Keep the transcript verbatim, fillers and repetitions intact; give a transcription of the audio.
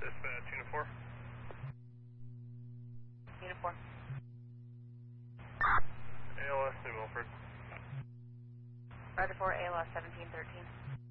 Dispatch, Unit four. Unit four. A L S, New Milford. Roger four, A L S seventeen thirteen.